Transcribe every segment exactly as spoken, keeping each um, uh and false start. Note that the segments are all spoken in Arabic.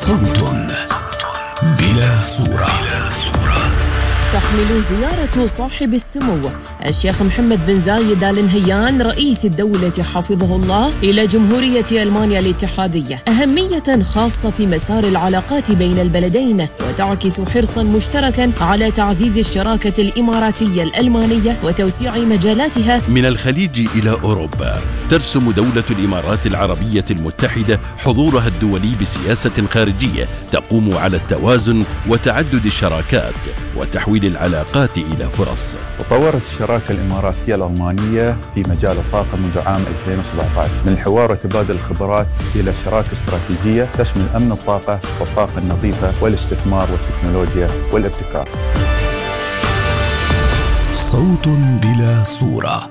صوت بلا صورة. تحمل زيارة صاحب السمو الشيخ محمد بن زايد آل نهيان رئيس الدولة حفظه الله إلى جمهورية ألمانيا الاتحادية أهمية خاصة في مسار العلاقات بين البلدين، وتعكس حرصا مشتركا على تعزيز الشراكة الإماراتية الألمانية وتوسيع مجالاتها من الخليج إلى أوروبا. ترسم دولة الإمارات العربية المتحدة حضورها الدولي بسياسة خارجية تقوم على التوازن وتعدد الشراكات وتحويل العلاقات إلى فرص. تطورت الشراكة الإماراتية الألمانية في مجال الطاقة منذ عام ألفين وسبعة عشر من الحوار وتبادل الخبرات إلى شراكة استراتيجية تشمل أمن الطاقة والطاقة النظيفة والاستثمار والتكنولوجيا والابتكار. صوت بلا صورة.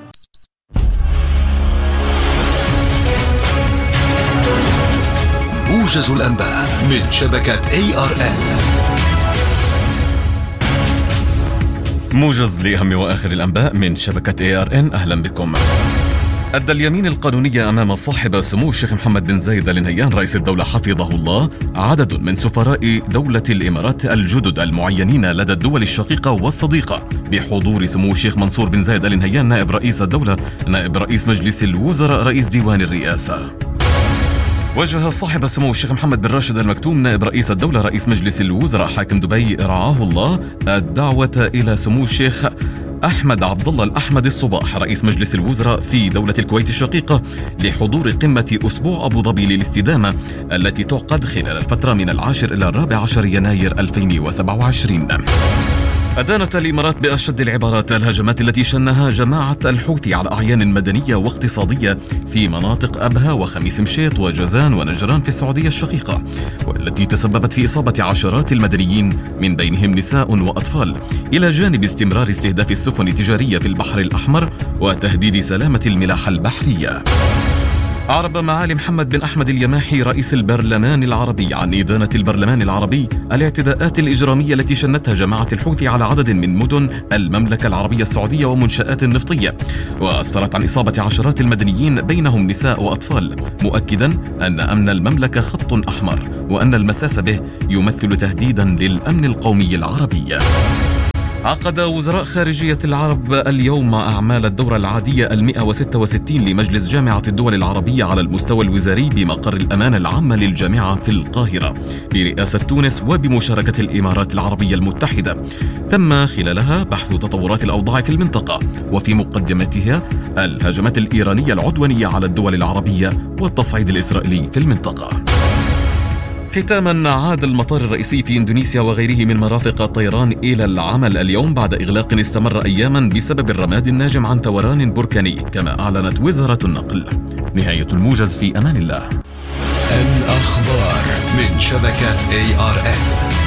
موجز الأنباء من شبكة إيه آر إن. موجز لأهم وآخر الأنباء من شبكة إيه آر إن. أهلا بكم. أدى اليمين القانونية أمام صاحب السمو الشيخ محمد بن زايد آل نهيان رئيس الدولة حفظه الله عدد من سفراء دولة الإمارات الجدد المعينين لدى الدول الشقيقة والصديقة بحضور سمو الشيخ منصور بن زايد آل نهيان نائب رئيس الدولة، نائب رئيس مجلس الوزراء، رئيس ديوان الرئاسة. وجه صاحب السمو الشيخ محمد بن راشد آل مكتوم نائب رئيس الدولة رئيس مجلس الوزراء حاكم دبي رعاه الله الدعوة إلى سمو الشيخ أحمد عبد الله الأحمد الصباح رئيس مجلس الوزراء في دولة الكويت الشقيقة لحضور قمة أسبوع أبو ظبي للاستدامة التي تعقد خلال الفترة من العاشر إلى الرابع عشر يناير ألفين وسبعة وعشرين. أدانت الإمارات بأشد العبارات الهجمات التي شنها جماعة الحوثي على أعيان مدنية واقتصادية في مناطق أبها وخميس مشيط وجازان ونجران في السعودية الشقيقة، والتي تسببت في إصابة عشرات المدنيين من بينهم نساء وأطفال، إلى جانب استمرار استهداف السفن التجارية في البحر الأحمر وتهديد سلامة الملاحة البحرية. أعرب معالي محمد بن أحمد اليماحي رئيس البرلمان العربي عن إدانة البرلمان العربي الاعتداءات الإجرامية التي شنتها جماعة الحوثي على عدد من مدن المملكة العربية السعودية ومنشآت نفطية، وأسفرت عن إصابة عشرات المدنيين بينهم نساء وأطفال، مؤكدا أن أمن المملكة خط أحمر وأن المساس به يمثل تهديدا للأمن القومي العربي. عقد وزراء خارجية العرب اليوم أعمال الدورة العادية المئة وستة وستين لمجلس جامعة الدول العربية على المستوى الوزاري بمقر الأمانة العامة للجامعة في القاهرة برئاسة تونس وبمشاركة الإمارات العربية المتحدة. تم خلالها بحث تطورات الأوضاع في المنطقة وفي مقدمتها الهجمات الإيرانية العدوانية على الدول العربية والتصعيد الإسرائيلي في المنطقة. ختاما، عاد المطار الرئيسي في إندونيسيا وغيره من مرافق الطيران إلى العمل اليوم بعد إغلاق استمر أياما بسبب الرماد الناجم عن ثوران بركاني كما أعلنت وزارة النقل. نهاية الموجز، في أمان الله. الأخبار من شبكة إيه آر إن.